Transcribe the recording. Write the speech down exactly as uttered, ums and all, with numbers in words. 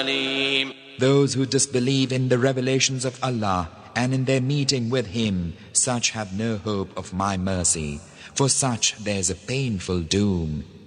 أليم. Those who disbelieve in the revelations of Allah and in their meeting with Him, such have no hope of my mercy. For such there is a painful doom.